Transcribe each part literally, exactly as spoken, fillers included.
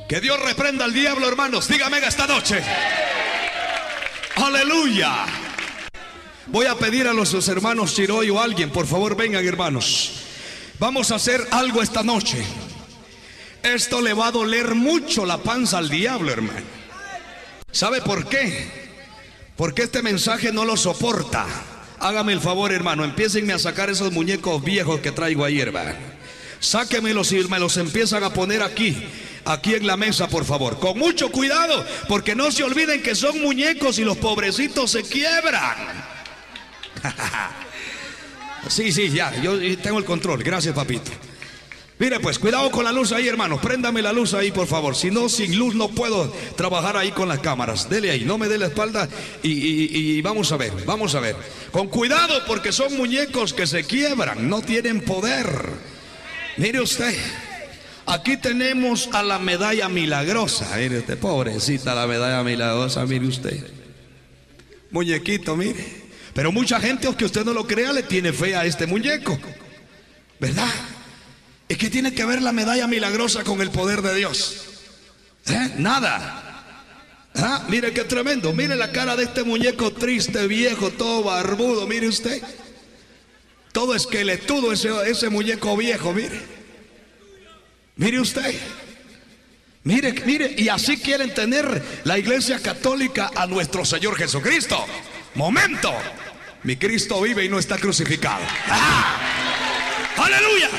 Que Dios reprenda al diablo, hermanos. Dígame esta noche. Aleluya. Voy a pedir a los hermanos Chiroy o alguien, por favor vengan, hermanos. Vamos a hacer algo esta noche. Esto le va a doler mucho la panza al diablo, hermano. ¿Sabe por qué? Porque este mensaje no lo soporta. Hágame el favor, hermano, empiecenme a sacar esos muñecos viejos que traigo ahí, hermano. Sáquemelos y me los empiezan a poner aquí, aquí en la mesa, por favor. Con mucho cuidado, porque no se olviden que son muñecos y los pobrecitos se quiebran. Sí, sí, ya, yo tengo el control, gracias, papito. Mire pues, cuidado con la luz ahí, hermano. Préndame la luz ahí, por favor. Si no, sin luz no puedo trabajar ahí con las cámaras. Dele ahí, no me dé la espalda y, y, y vamos a ver, vamos a ver. Con cuidado, porque son muñecos que se quiebran, no tienen poder. Mire usted, aquí tenemos a la medalla milagrosa. Mire usted, pobrecita la medalla milagrosa, mire usted. Muñequito, mire. Pero mucha gente, aunque usted no lo crea, le tiene fe a este muñeco, ¿verdad? Es que tiene que ver la medalla milagrosa con el poder de Dios. ¿Eh? Nada. ¿Ah? Mire qué tremendo. Mire la cara de este muñeco triste, viejo, todo barbudo. Mire usted. Todo esqueletudo ese, ese muñeco viejo, mire. Mire usted. Mire, mire. Y así quieren tener la Iglesia Católica a nuestro Señor Jesucristo. Momento. Mi Cristo vive y no está crucificado. ¡Ah! ¡Aleluya!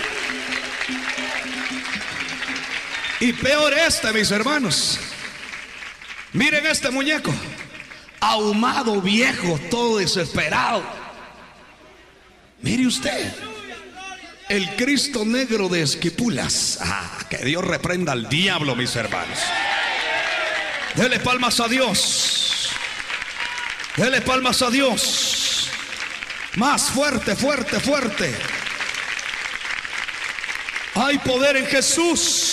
Y peor este, mis hermanos. Miren este muñeco, ahumado, viejo, todo desesperado. Mire usted, el Cristo negro de Esquipulas. Ah, que Dios reprenda al diablo, mis hermanos. Dele palmas a Dios. Dele palmas a Dios. Más fuerte, fuerte, fuerte. Hay poder en Jesús.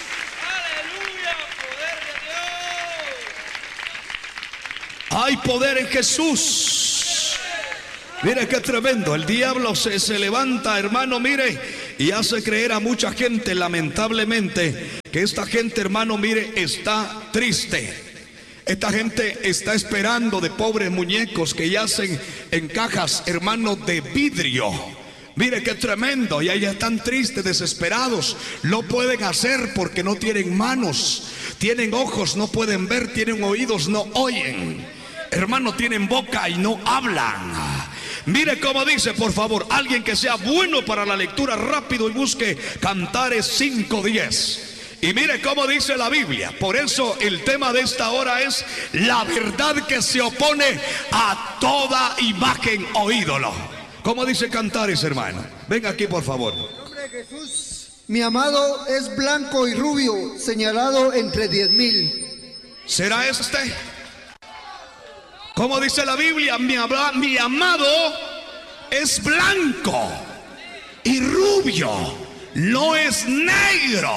Hay poder en Jesús. Mire qué tremendo. El diablo se, se levanta, hermano, mire, y hace creer a mucha gente, lamentablemente, que esta gente, hermano, mire, está triste. Esta gente está esperando de pobres muñecos que yacen en cajas, hermano, de vidrio. Mire qué tremendo. Y ahí están tristes, desesperados. No pueden hacer porque no tienen manos. Tienen ojos, no pueden ver. Tienen oídos, no oyen. Hermano, tienen boca y no hablan. Mire cómo dice, por favor, alguien que sea bueno para la lectura, rápido, y busque Cantares cinco diez. Y mire cómo dice la Biblia. Por eso el tema de esta hora es la verdad que se opone a toda imagen o ídolo. ¿Cómo dice Cantares, hermano? Venga aquí, por favor. En el nombre de Jesús, mi amado es blanco y rubio, señalado entre diez mil. ¿Será este? ¿Cómo dice la Biblia? Mi, mi amado es blanco y rubio, no es negro.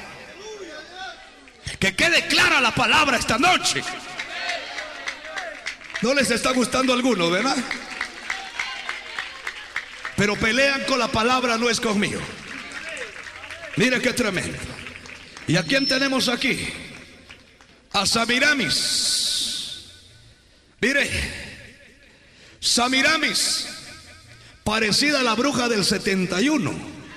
Que quede clara la palabra esta noche. No les está gustando a alguno, ¿verdad? Pero pelean con la palabra, no es conmigo. Mire qué tremendo. ¿Y a quién tenemos aquí? A Samiramis. Mire, Samiramis, parecida a la bruja del setenta y uno.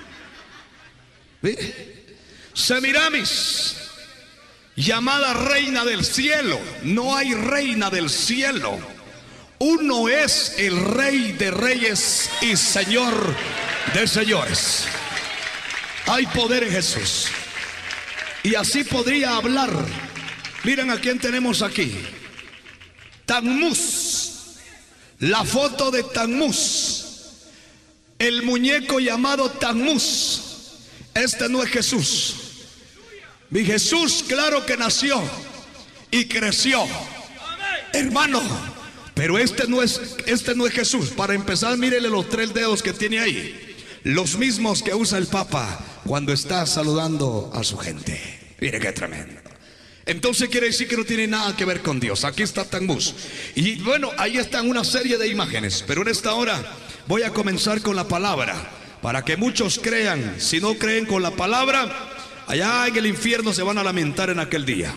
Mire, Semiramis, llamada reina del cielo. No hay reina del cielo. Uno es el Rey de reyes y Señor de señores. Hay poder en Jesús. Y así podría hablar. Miren a quién tenemos aquí. Tammuz. La foto de Tammuz. El muñeco llamado Tammuz. Este no es Jesús. Mi Jesús, claro que nació y creció, hermano. Pero este no es, este no es Jesús. Para empezar, mírele los tres dedos que tiene ahí. Los mismos que usa el Papa cuando está saludando a su gente. Mire qué tremendo. Entonces quiere decir que no tiene nada que ver con Dios. Aquí está Tammuz. Y bueno, ahí están una serie de imágenes. Pero en esta hora voy a comenzar con la palabra, para que muchos crean. Si no creen con la palabra, allá en el infierno se van a lamentar en aquel día.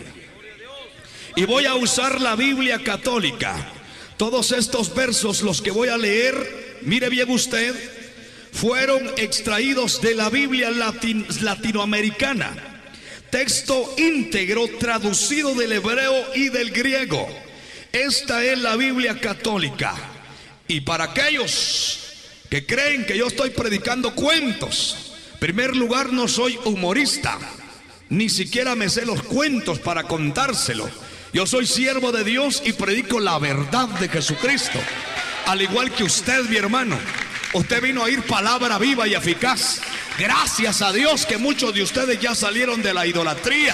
Y voy a usar la Biblia católica. Todos estos versos, los que voy a leer, mire bien usted, fueron extraídos de la Biblia latin, latinoamericana. Texto íntegro traducido del hebreo y del griego. Esta es la Biblia católica. Y para aquellos que creen que yo estoy predicando cuentos, en primer lugar, no soy humorista, ni siquiera me sé los cuentos para contárselo. Yo soy siervo de Dios y predico la verdad de Jesucristo. Al igual que usted, mi hermano, usted vino a oír palabra viva y eficaz. Gracias a Dios que muchos de ustedes ya salieron de la idolatría.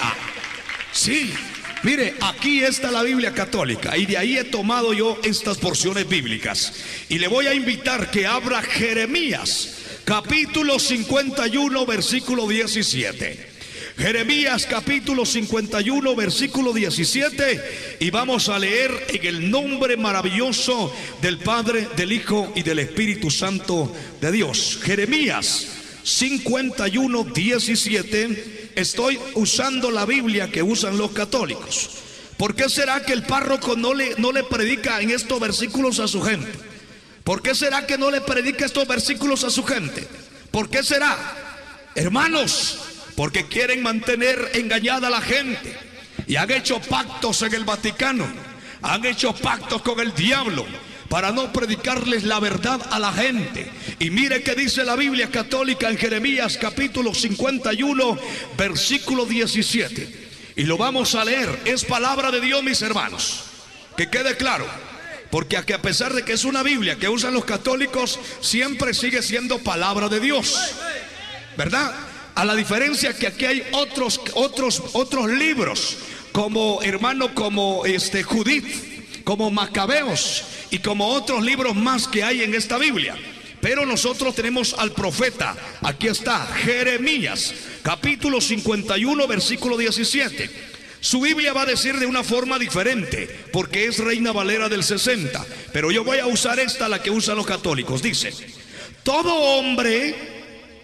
Sí, mire, aquí está la Biblia católica y de ahí he tomado yo estas porciones bíblicas. Y le voy a invitar que abra Jeremías, capítulo cincuenta y uno, versículo diecisiete. Jeremías capítulo cincuenta y uno, versículo diecisiete, y vamos a leer en el nombre maravilloso del Padre, del Hijo y del Espíritu Santo de Dios. Jeremías cincuenta y uno, diecisiete. Estoy usando la Biblia que usan los católicos. ¿Por qué será que el párroco no le, no le predica en estos versículos a su gente? ¿Por qué será que no le predica estos versículos a su gente? ¿Por qué será? Hermanos, porque quieren mantener engañada a la gente y han hecho pactos en el Vaticano, han hecho pactos con el diablo para no predicarles la verdad a la gente. Y mire que dice la Biblia católica en Jeremías capítulo cincuenta y uno, versículo diecisiete, y lo vamos a leer. Es palabra de Dios, mis hermanos, que quede claro, porque a pesar de que es una Biblia que usan los católicos, siempre sigue siendo palabra de Dios, ¿verdad? A la diferencia que aquí hay otros, otros, otros libros, como hermano, como este Judith, como Macabeos y como otros libros más que hay en esta Biblia. Pero nosotros tenemos al profeta. Aquí está Jeremías, capítulo cincuenta y uno, versículo diecisiete. Su Biblia va a decir de una forma diferente, porque es Reina Valera del sesenta. Pero yo voy a usar esta, la que usan los católicos. Dice: todo hombre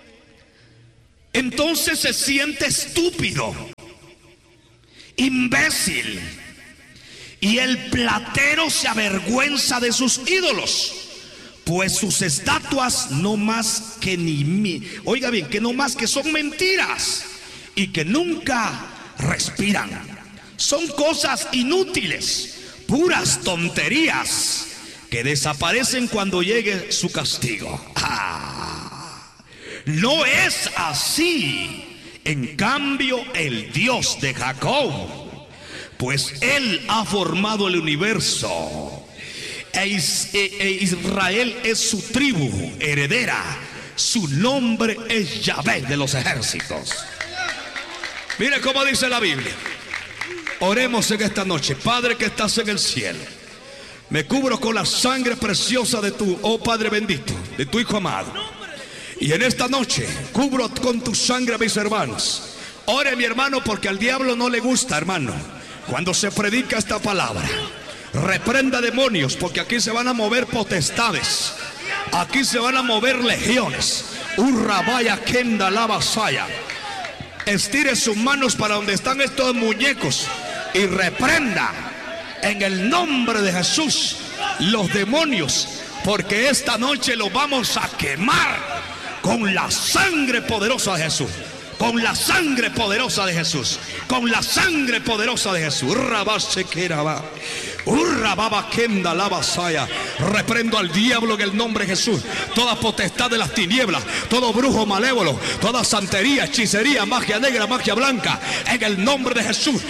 entonces se siente estúpido, imbécil, y el platero se avergüenza de sus ídolos, pues sus estatuas no más que ni, oiga bien, que no más que son mentiras y que nunca respiran. Son cosas inútiles, puras tonterías que desaparecen cuando llegue su castigo. Ah. No es así, en cambio, el Dios de Jacob, pues Él ha formado el universo, e Israel es su tribu heredera, su nombre es Yahvé de los ejércitos. Mire cómo dice la Biblia. Oremos en esta noche. Padre que estás en el cielo, me cubro con la sangre preciosa de tu, oh Padre bendito, de tu Hijo amado. Y en esta noche cubro con tu sangre a mis hermanos. Ore, mi hermano, porque al diablo no le gusta, hermano, cuando se predica esta palabra. Reprenda demonios, porque aquí se van a mover potestades, aquí se van a mover legiones. Urrabaya kenda lavasaya. Estire sus manos para donde están estos muñecos y reprenda en el nombre de Jesús los demonios, porque esta noche los vamos a quemar con la sangre poderosa de Jesús. Con la sangre poderosa de Jesús. Con la sangre poderosa de Jesús. Reprendo al diablo en el nombre de Jesús. Toda potestad de las tinieblas, todo brujo malévolo, toda santería, hechicería, magia negra, magia blanca, en el nombre de Jesús.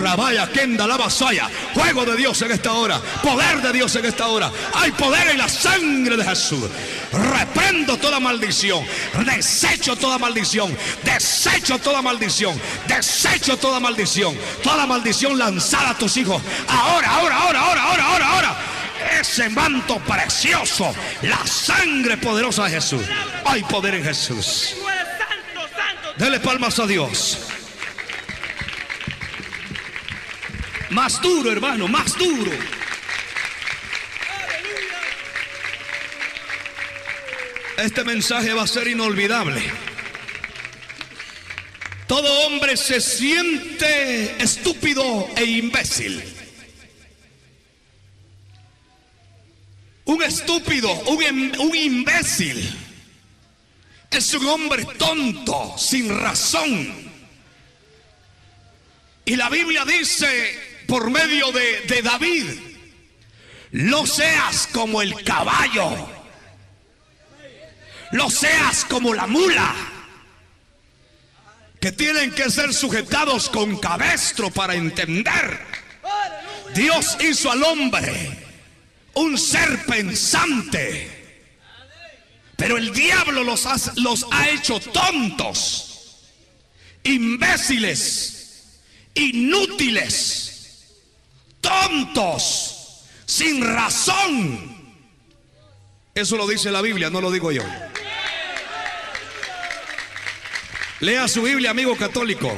Fuego de Dios en esta hora, poder de Dios en esta hora. Hay poder en la sangre de Jesús. Reprendo toda maldición, desecho toda maldición, desecho toda maldición, desecho toda maldición, toda maldición lanzada a tus hijos. Ahora, ahora, ahora, ahora, ahora, ahora, ahora. Ese manto precioso, la sangre poderosa de Jesús. Hay poder en Jesús. Dele palmas a Dios. Más duro, hermano, más duro. Este mensaje va a ser inolvidable. Todo hombre se siente estúpido e imbécil. Un estúpido, un, un imbécil, es un hombre tonto, sin razón. Y la Biblia dice por medio de, de David: no seas como el caballo, no seas como la mula, que tienen que ser sujetados con cabestro para entender. Dios hizo al hombre un ser pensante, pero el diablo los ha, los ha hecho tontos, imbéciles, inútiles, tontos, sin razón. Eso lo dice la Biblia, no lo digo yo. Lea su Biblia, amigo católico.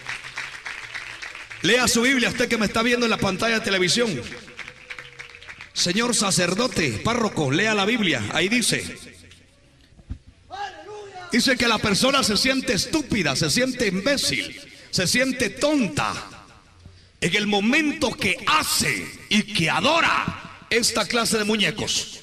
Lea su Biblia, usted que me está viendo en la pantalla de televisión. Señor sacerdote, párroco, lea la Biblia. Ahí dice Dice que la persona se siente estúpida, se siente imbécil, se siente tonta en el momento que hace y que adora esta clase de muñecos.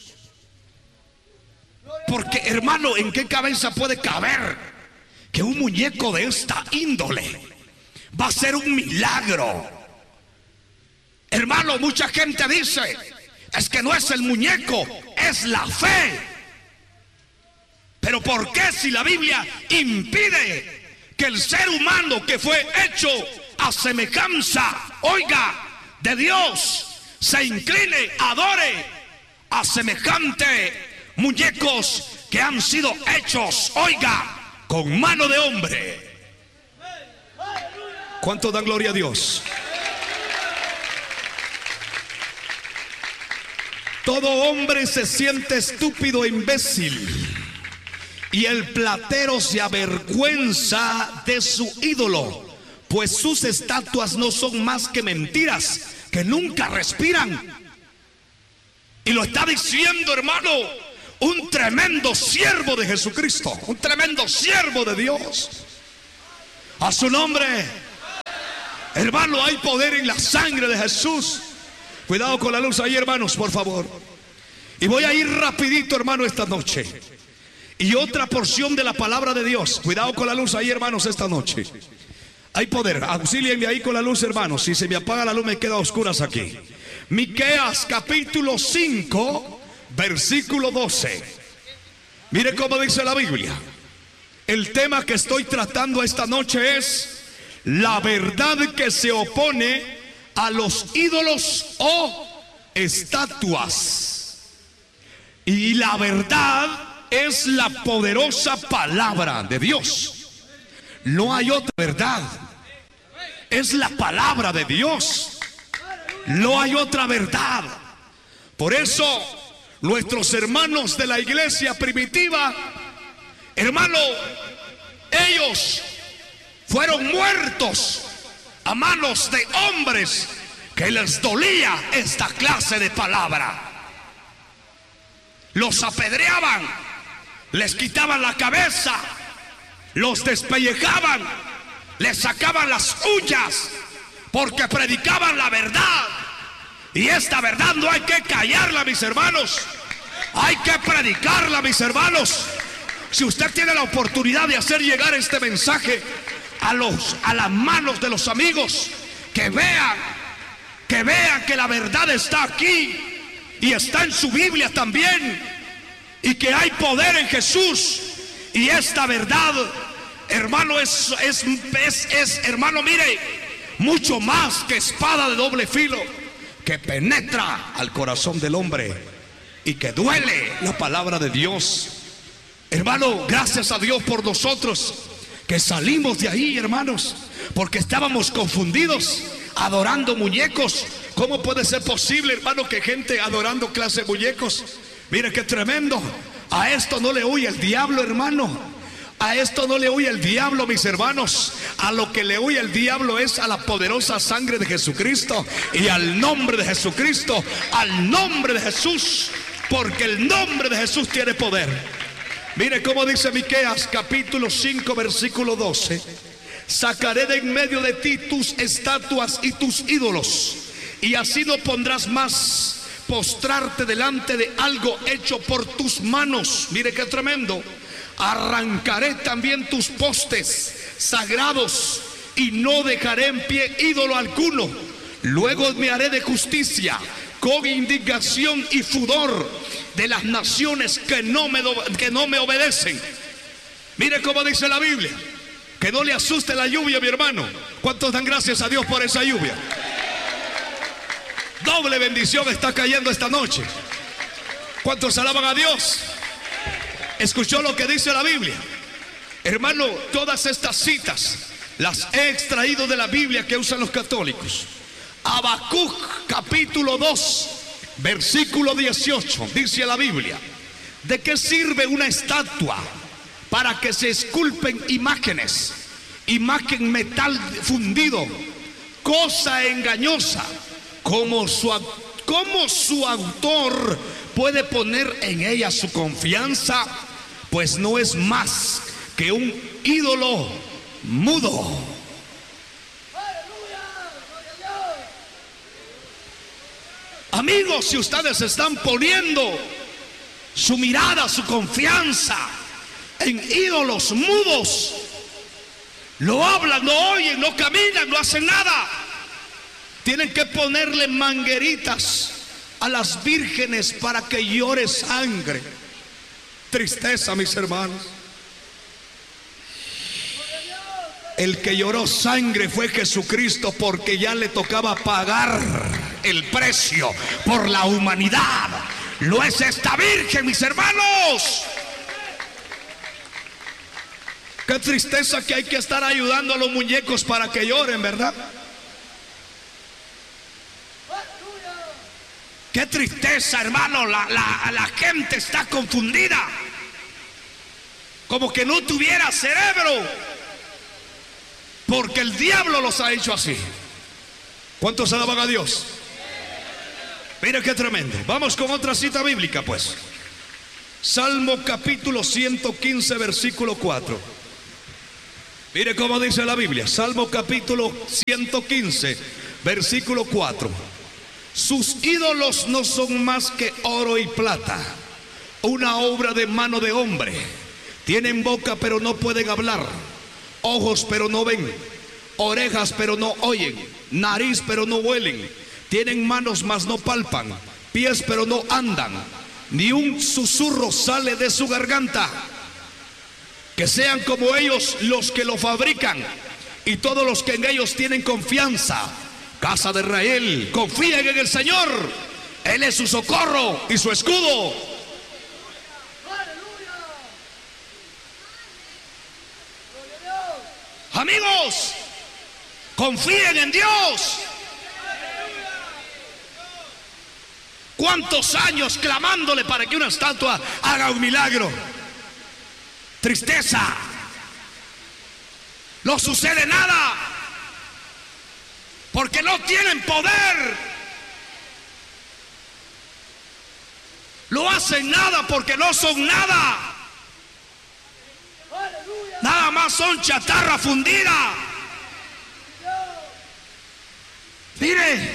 Porque, hermano, ¿en qué cabeza puede caber que un muñeco de esta índole va a ser un milagro? Hermano, mucha gente dice: es que no es el muñeco, es la fe. Pero ¿por qué, si la Biblia impide que el ser humano que fue hecho a semejanza, oiga, de Dios, se incline, adore a semejante muñecos que han sido hechos, oiga, con mano de hombre? ¿Cuánto dan gloria a Dios? Todo hombre se siente estúpido e imbécil, y el platero se avergüenza de su ídolo, pues sus estatuas no son más que mentiras que nunca respiran. Y lo está diciendo, hermano, un tremendo siervo de Jesucristo, un tremendo siervo de Dios. A su nombre, hermano, hay poder en la sangre de Jesús. Cuidado con la luz ahí, hermanos, por favor. Y voy a ir rapidito, hermano, esta noche. Y otra porción de la palabra de Dios. Cuidado con la luz ahí, hermanos, esta noche. Hay poder. Auxílienme ahí con la luz, hermanos. Si se me apaga la luz me queda a oscuras aquí. Miqueas capítulo cinco, versículo doce. Mire cómo dice la Biblia. El tema que estoy tratando esta noche es la verdad que se opone a los ídolos o estatuas. Y la verdad es la poderosa palabra de Dios. No hay otra verdad. Es la palabra de Dios. No hay otra verdad. Por eso nuestros hermanos de la iglesia primitiva, hermano, ellos fueron muertos a manos de hombres que les dolía esta clase de palabra. Los apedreaban, les quitaban la cabeza, los despellejaban, les sacaban las uñas, porque predicaban la verdad. Y esta verdad no hay que callarla, mis hermanos, hay que predicarla, mis hermanos. Si usted tiene la oportunidad de hacer llegar este mensaje a los a las manos de los amigos, que vean, que vean que la verdad está aquí y está en su Biblia también, y que hay poder en Jesús. Y esta verdad, hermano, es, es, es, es hermano, mire, mucho más que espada de doble filo, que penetra al corazón del hombre y que duele la palabra de Dios. Hermano, gracias a Dios por nosotros que salimos de ahí, hermanos, porque estábamos confundidos adorando muñecos. ¿Cómo puede ser posible, hermano, que gente adorando clase de muñecos? Mire qué tremendo. A esto no le huye el diablo, hermano. A esto no le huye el diablo, mis hermanos. A lo que le huye el diablo es a la poderosa sangre de Jesucristo y al nombre de Jesucristo, al nombre de Jesús, porque el nombre de Jesús tiene poder. Mire cómo dice Miqueas capítulo cinco, versículo doce. sacaré de en medio de ti tus estatuas y tus ídolos, y así no pondrás más postrarte delante de algo hecho por tus manos. Mire qué tremendo. Arrancaré también tus postes sagrados y no dejaré en pie ídolo alguno. Luego me haré de justicia con indignación y furor de las naciones que no me, que no me obedecen. Mire cómo dice la Biblia. Que no le asuste la lluvia, mi hermano. ¿Cuántos dan gracias a Dios por esa lluvia? Doble bendición está cayendo esta noche. ¿Cuántos alaban a Dios? ¿Escuchó lo que dice la Biblia? Hermano, todas estas citas las he extraído de la Biblia que usan los católicos. Habacuc capítulo dos versículo dieciocho dice la Biblia: ¿de qué sirve una estatua para que se esculpen imágenes? Imagen metal fundido, cosa engañosa. Como su, como su autor puede poner en ella su confianza, pues no es más que un ídolo mudo. Amigos, si ustedes están poniendo su mirada, su confianza en ídolos mudos, no hablan, no oyen, no caminan, no hacen nada, tienen que ponerle mangueritas a las vírgenes para que llore sangre. Tristeza, mis hermanos. El que lloró sangre fue Jesucristo, porque ya le tocaba pagar el precio por la humanidad. Lo es esta virgen, mis hermanos. Qué tristeza que hay que estar ayudando a los muñecos para que lloren, ¿verdad? Qué tristeza, hermano. La, la, la gente está confundida, como que no tuviera cerebro, porque el diablo los ha hecho así. ¿Cuántos alaban a Dios? Mira qué tremendo. Vamos con otra cita bíblica, pues. Salmo capítulo ciento quince versículo cuatro. Mire cómo dice la Biblia. Salmo capítulo ciento quince versículo cuatro. Sus ídolos no son más que oro y plata, una obra de mano de hombre. Tienen boca pero no pueden hablar, ojos pero no ven, orejas pero no oyen, nariz pero no huelen. Tienen manos mas no palpan, pies pero no andan, ni un susurro sale de su garganta. Que sean como ellos los que lo fabrican y todos los que en ellos tienen confianza. Casa de Israel, confíen en el Señor. Él es su socorro y su escudo. Amigos, confíen en Dios. ¿Cuántos años clamándole para que una estatua haga un milagro? Tristeza. No sucede nada, porque no tienen poder. No hacen nada porque no son nada. Nada más son chatarra fundida. Mire,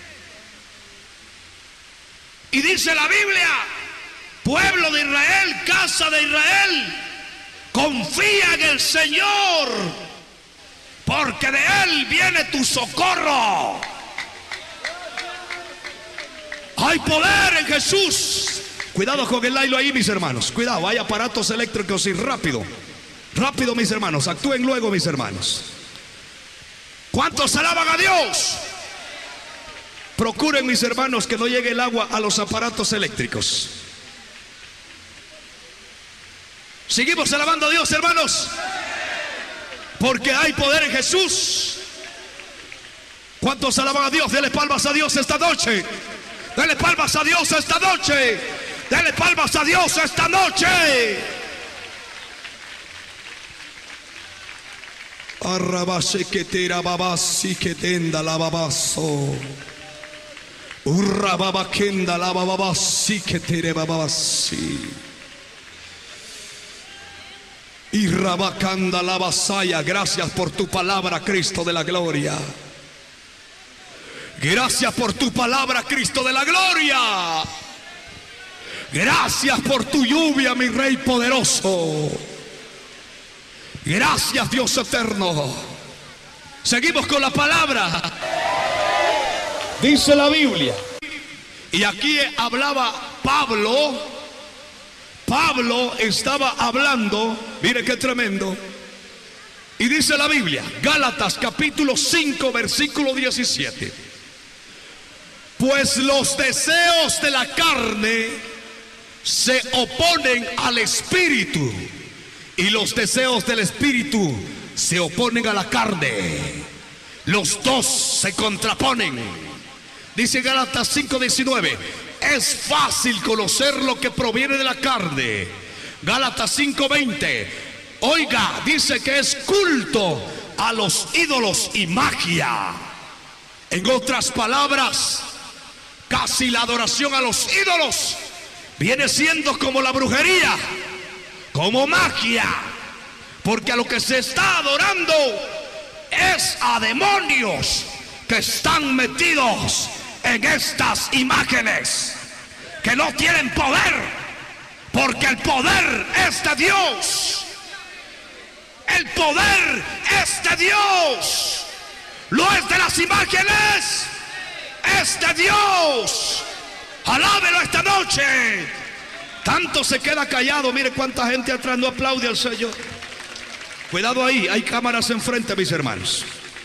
y dice la Biblia: pueblo de Israel, casa de Israel, confía en el Señor, porque de Él viene tu socorro. Hay poder en Jesús. Cuidado con el lailo ahí, mis hermanos. Cuidado, hay aparatos eléctricos y rápido. Rápido, mis hermanos. Actúen luego, mis hermanos. ¿Cuántos alaban a Dios? Procuren, mis hermanos, que no llegue el agua a los aparatos eléctricos. Seguimos alabando a Dios, hermanos, porque hay poder en Jesús. ¿Cuántos alaban a Dios? Denle palmas a Dios esta noche. Denle palmas a Dios esta noche. Denle palmas a Dios esta noche. Arrabase que tera babasi que tenda la babaso. Urrababa kenda la babasi que tere babasi. Y rabacanda la vasalla. Gracias por tu palabra, Cristo de la gloria. Gracias por tu palabra, Cristo de la gloria. Gracias por tu lluvia, mi Rey poderoso. Gracias, Dios eterno. Seguimos con la palabra. Dice la Biblia. Y aquí hablaba Pablo. Pablo estaba hablando. Mire qué tremendo. Y dice la Biblia, Gálatas capítulo cinco, versículo diecisiete. Pues los deseos de la carne se oponen al espíritu, y los deseos del espíritu se oponen a la carne. Los dos se contraponen. Dice Gálatas cinco diecinueve. Es fácil conocer lo que proviene de la carne. Gálatas cinco veinte. Oiga, dice que es culto a los ídolos y magia. En otras palabras, casi la adoración a los ídolos viene siendo como la brujería, como magia, porque a lo que se está adorando es a demonios que están metidos en estas imágenes, que no tienen poder, porque el poder es de Dios. El poder es de Dios. Lo es de las imágenes, es de Dios. Alábelo esta noche. Tanto se queda callado. Mire cuánta gente atrás no aplaude al Señor. Cuidado ahí, hay cámaras enfrente, mis hermanos.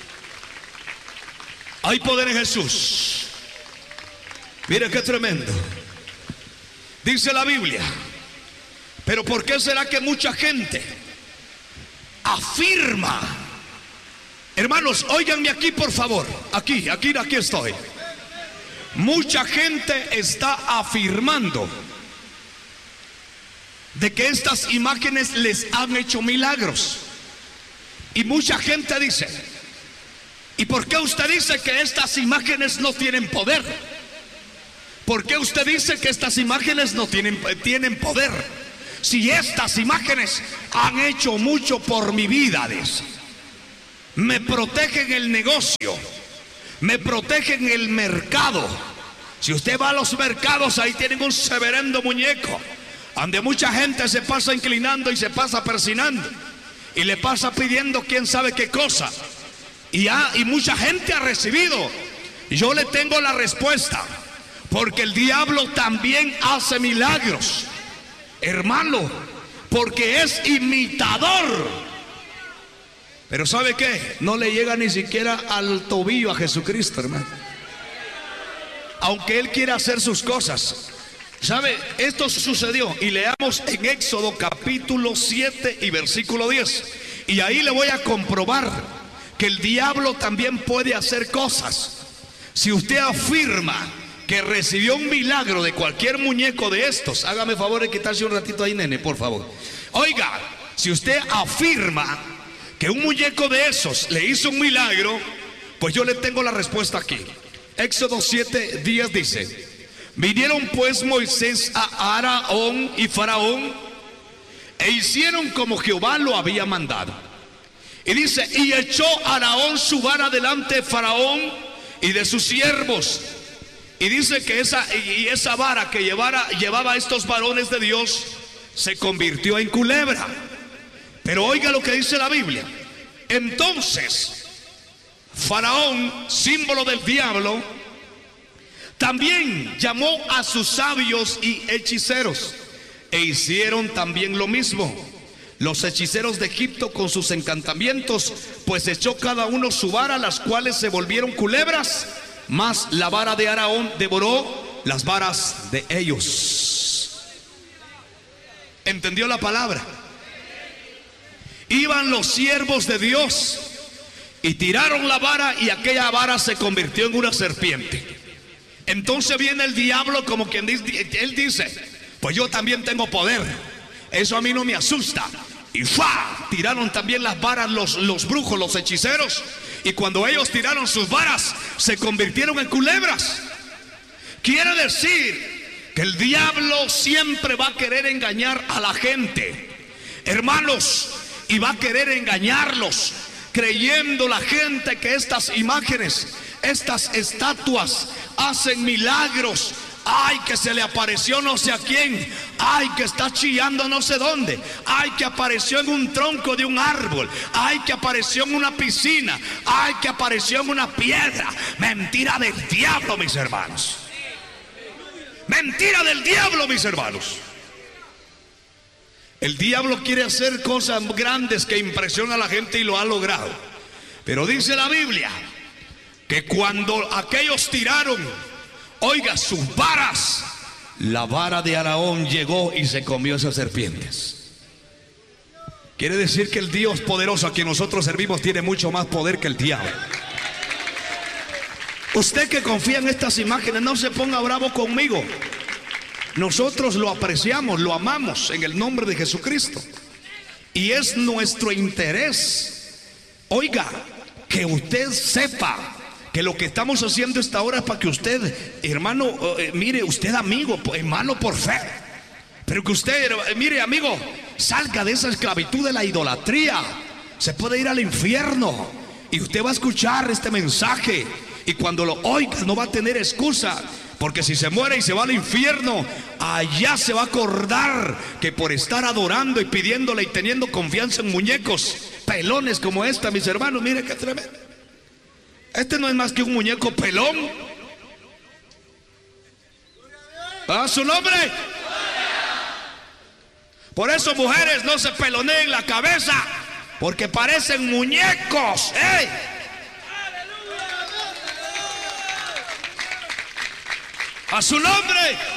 Hay poder en Jesús. Mire qué tremendo. Dice la Biblia. Pero ¿por qué será que mucha gente afirma? Hermanos, óiganme aquí por favor. Aquí, aquí, aquí estoy. Mucha gente está afirmando de que estas imágenes les han hecho milagros. Y mucha gente dice, ¿y por qué usted dice que estas imágenes no tienen poder? ¿Por qué usted dice que estas imágenes no tienen, tienen poder? Si estas imágenes han hecho mucho por mi vida, dice. Me protegen el negocio, me protegen el mercado. Si usted va a los mercados, ahí tienen un severendo muñeco, donde mucha gente se pasa inclinando y se pasa persinando, y le pasa pidiendo quién sabe qué cosa. Y, ha, y mucha gente ha recibido. Y yo le tengo la respuesta, porque el diablo también hace milagros, hermano, porque es imitador. Pero ¿sabe qué? No le llega ni siquiera al tobillo a Jesucristo, hermano. Aunque Él quiera hacer sus cosas. ¿Sabe? Esto sucedió. Y leamos en Éxodo capítulo siete y versículo diez. Y ahí le voy a comprobar que el diablo también puede hacer cosas. Si usted afirma que recibió un milagro de cualquier muñeco de estos, hágame favor de quitarse un ratito ahí, nene, por favor. Oiga, si usted afirma que un muñeco de esos le hizo un milagro, pues yo le tengo la respuesta aquí. Éxodo siete diez dice: vinieron pues Moisés a Aarón y Faraón, e hicieron como Jehová lo había mandado. Y dice: y echó Aarón su vara delante de Faraón y de sus siervos. Y dice que esa, y esa vara que llevara, llevaba a estos varones de Dios se convirtió en culebra. Pero oiga lo que dice la Biblia. Entonces Faraón, símbolo del diablo, también llamó a sus sabios y hechiceros, e hicieron también lo mismo. Los hechiceros de Egipto con sus encantamientos, pues echó cada uno su vara, las cuales se volvieron culebras, mas la vara de Aarón devoró las varas de ellos. ¿Entendió la palabra? Iban los siervos de Dios y tiraron la vara, y aquella vara se convirtió en una serpiente. Entonces viene el diablo, como quien dice, él dice: pues yo también tengo poder, eso a mí no me asusta. Y ¡fa! Tiraron también las varas los, los brujos, los hechiceros, y cuando ellos tiraron sus varas se convirtieron en culebras. Quiere decir que el diablo siempre va a querer engañar a la gente. Hermanos, y va a querer engañarlos, creyendo la gente que estas imágenes, estas estatuas hacen milagros. Ay, que se le apareció no sé a quién. Ay, que está chillando no sé dónde. Ay, que apareció en un tronco de un árbol. Ay, que apareció en una piscina. Ay, que apareció en una piedra. Mentira del diablo, mis hermanos. Mentira del diablo, mis hermanos. El diablo quiere hacer cosas grandes que impresionan a la gente y lo ha logrado. Pero dice la Biblia que cuando aquellos tiraron, oiga, sus varas, la vara de Araón llegó y se comió esas serpientes. Quiere decir que el Dios poderoso a quien nosotros servimos tiene mucho más poder que el diablo. Usted que confía en estas imágenes, no se ponga bravo conmigo. Nosotros lo apreciamos, lo amamos en el nombre de Jesucristo. Y es nuestro interés, oiga, que usted sepa que lo que estamos haciendo esta hora es para que usted, hermano, eh, mire, usted amigo, hermano por fe, pero que usted, eh, mire amigo, salga de esa esclavitud de la idolatría. Se puede ir al infierno y usted va a escuchar este mensaje y cuando lo oiga no va a tener excusa, porque si se muere y se va al infierno, allá se va a acordar que por estar adorando y pidiéndole y teniendo confianza en muñecos pelones como esta, mis hermanos, mire qué tremendo. Este no es más que un muñeco pelón. ¿A su nombre? Por eso, mujeres, no se peloneen la cabeza, porque parecen muñecos. ¡Ey! A su nombre.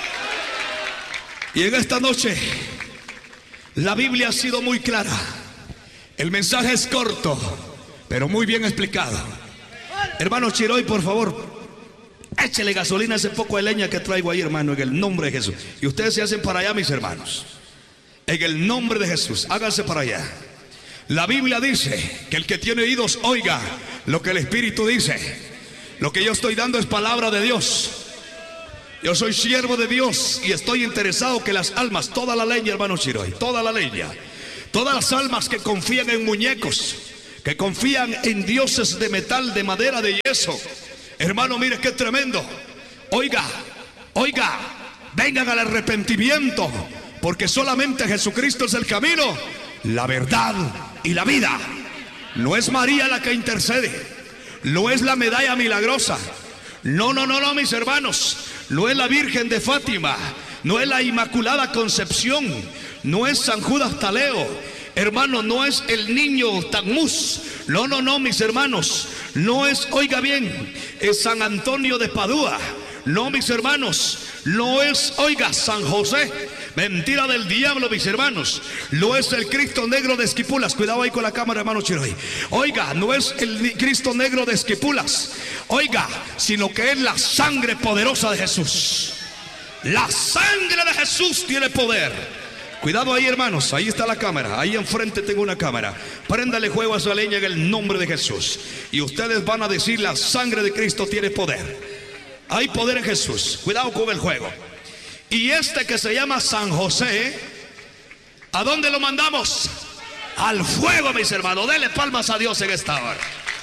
Y en esta noche la Biblia ha sido muy clara. El mensaje es corto, pero muy bien explicado. Hermano Chiroy, por favor, échele gasolina a ese poco de leña que traigo ahí, hermano, en el nombre de Jesús. Y ustedes se hacen para allá, mis hermanos. En el nombre de Jesús, háganse para allá. La Biblia dice que el que tiene oídos oiga lo que el Espíritu dice. Lo que yo estoy dando es palabra de Dios. Yo soy siervo de Dios y estoy interesado que las almas, toda la leña, hermano Chiroy, toda la leña, todas las almas que confían en muñecos, que confían en dioses de metal, de madera, de yeso, hermano, mire qué tremendo. Oiga, oiga, vengan al arrepentimiento, porque solamente Jesucristo es el camino, la verdad y la vida. No es María la que intercede, no es la medalla milagrosa, no, no, no, no, mis hermanos, no es la Virgen de Fátima, no es la Inmaculada Concepción, no es San Judas Tadeo, hermano, no es el niño Tammuz, no, no, no, mis hermanos, no es, oiga bien, es San Antonio de Padua, no, mis hermanos, no es, oiga, San José, mentira del diablo, mis hermanos, no es el Cristo negro de Esquipulas, cuidado ahí con la cámara, hermano Chiroy, oiga, no es el Cristo negro de Esquipulas, oiga, sino que es la sangre poderosa de Jesús. La sangre de Jesús tiene poder. Cuidado ahí, hermanos, ahí está la cámara, ahí enfrente tengo una cámara. Préndale fuego a esa leña en el nombre de Jesús. Y ustedes van a decir: la sangre de Cristo tiene poder. Hay poder en Jesús. Cuidado con el juego. Y este que se llama San José, ¿a dónde lo mandamos? Al fuego, mis hermanos. Denle palmas a Dios en esta hora.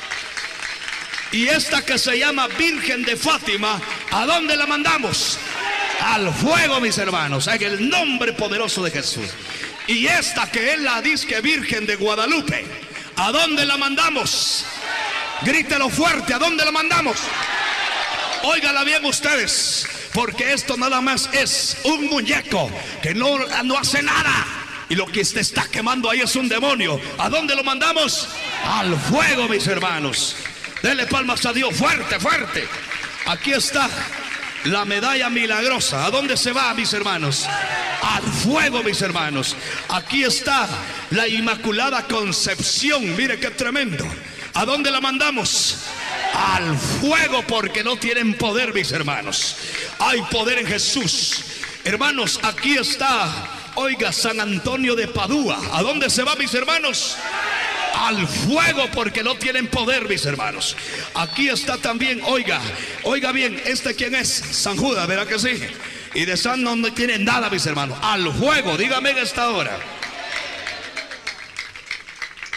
Y esta que se llama Virgen de Fátima, ¿a dónde la mandamos? Al fuego, mis hermanos, en el nombre poderoso de Jesús. Y esta que es la disque Virgen de Guadalupe, ¿a dónde la mandamos? Grítelo fuerte, ¿a dónde la mandamos? Óigala bien ustedes, porque esto nada más es un muñeco que no, no hace nada. Y lo que se está quemando ahí es un demonio. ¿A dónde lo mandamos? Al fuego, mis hermanos. Denle palmas a Dios, fuerte, fuerte. Aquí está la medalla milagrosa. ¿A dónde se va, mis hermanos? Al fuego, mis hermanos. Aquí está la Inmaculada Concepción. Mire qué tremendo. ¿A dónde la mandamos? Al fuego, porque no tienen poder, mis hermanos. Hay poder en Jesús. Hermanos, aquí está, oiga, San Antonio de Padua. ¿A dónde se va, mis hermanos? Al fuego, porque no tienen poder, mis hermanos. Aquí está también, oiga, oiga bien, ¿este quién es? San Judas, ¿verdad que sí? Y de San no, no tiene nada, mis hermanos. Al fuego, dígame en esta hora.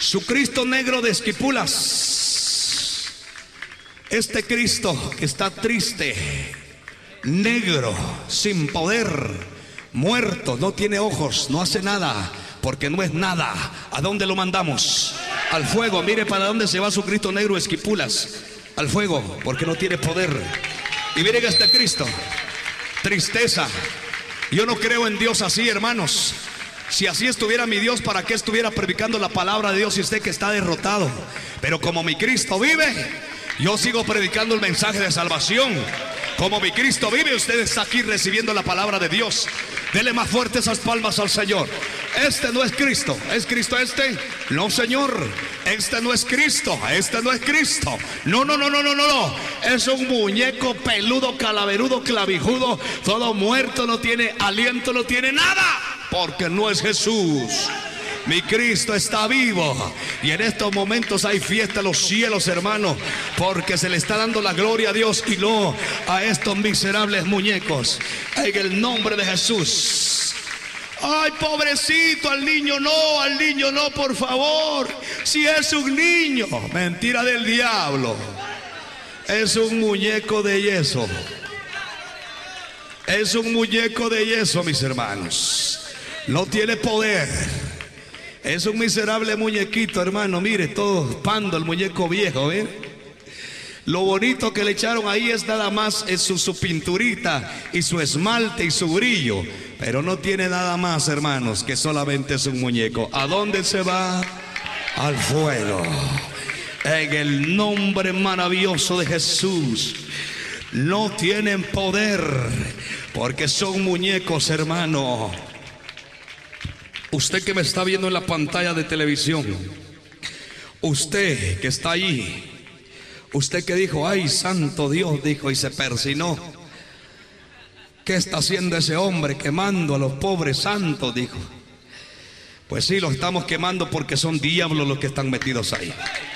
Su Cristo negro de Esquipulas. Este Cristo que está triste, negro, sin poder, muerto, no tiene ojos, no hace nada, porque no es nada. ¿A dónde lo mandamos? Al fuego. Mire para dónde se va su Cristo negro Esquipulas. Al fuego, porque no tiene poder. Y miren este Cristo, tristeza. Yo no creo en Dios así, hermanos. Si así estuviera mi Dios, ¿para qué estuviera predicando la palabra de Dios y usted que está derrotado? Pero como mi Cristo vive, yo sigo predicando el mensaje de salvación. Como mi Cristo vive, usted está aquí recibiendo la palabra de Dios. Dele más fuerte esas palmas al Señor. Este no es Cristo. ¿Es Cristo este? No, Señor. Este no es Cristo. Este no es Cristo. No, no, no, no, no, no, no. Es un muñeco peludo, calaverudo, clavijudo, todo muerto, no tiene aliento, no tiene nada, porque no es Jesús. Mi Cristo está vivo. Y en estos momentos hay fiesta en los cielos, hermano, porque se le está dando la gloria a Dios y no a estos miserables muñecos. En el nombre de Jesús. Ay, pobrecito, al niño no, al niño no, por favor. Si es un niño, mentira del diablo. Es un muñeco de yeso. Es un muñeco de yeso, mis hermanos. No tiene poder. Es un miserable muñequito, hermano. Mire, todo pando el muñeco viejo, ¿ven? Lo bonito que le echaron ahí es nada más es su, su pinturita y su esmalte y su brillo. Pero no tiene nada más, hermanos, que solamente es un muñeco. ¿A dónde se va? Al fuego. En el nombre maravilloso de Jesús. No tienen poder, porque son muñecos, hermano. Usted que me está viendo en la pantalla de televisión, usted que está ahí, usted que dijo, ay, santo Dios, dijo, y se persinó. ¿Qué está haciendo ese hombre quemando a los pobres santos? Dijo. Pues sí, los estamos quemando porque son diablos los que están metidos ahí.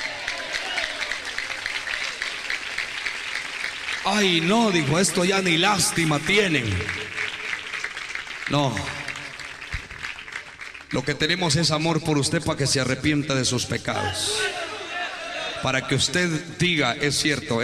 Ay, no, dijo, esto ya ni lástima tienen. No. Lo que tenemos es amor por usted para que se arrepienta de sus pecados. Para que usted diga, es cierto.